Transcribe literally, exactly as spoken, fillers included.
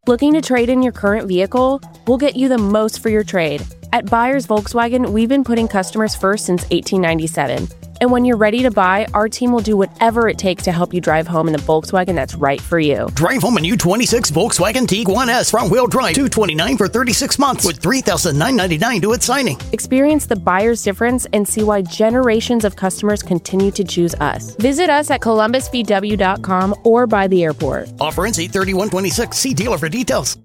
Looking to trade in your current vehicle? We'll get you the most for your trade. At Buyers Volkswagen, we've been putting customers first since eighteen ninety-seven. And when you're ready to buy, our team will do whatever it takes to help you drive home in the Volkswagen that's right for you. Drive home a new twenty-six Volkswagen Tiguan S front-wheel drive, two hundred twenty-nine dollars for thirty-six months with three thousand nine hundred ninety-nine dollars to its signing. Experience the buyer's difference and see why generations of customers continue to choose us. Visit us at columbus v w dot com or by the airport. Offer ends eight thirty-one twenty-six. See dealer for details.